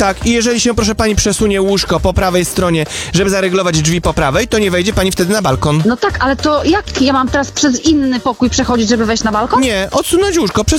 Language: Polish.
Tak, i jeżeli się, proszę pani, przesunie łóżko po prawej stronie, żeby zareglować drzwi po prawej, to nie wejdzie pani wtedy na balkon. No tak, ale to jak ja mam teraz przez inny pokój przechodzić, żeby wejść na balkon? Nie, odsunąć łóżko,